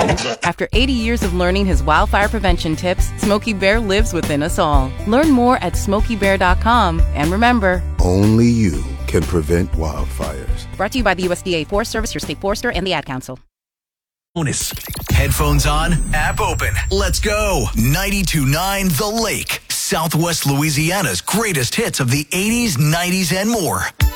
After 80 years of learning his wildfire prevention tips, Smokey Bear lives within us all. Learn more at SmokeyBear.com. And remember, only you can prevent wildfires. Brought to you by the USDA Forest Service, your state forester, and the Ad Council. Bonus. Headphones on, app open. Let's go. 92.9 The Lake, Southwest Louisiana's greatest hits of the 80s, 90s, and more.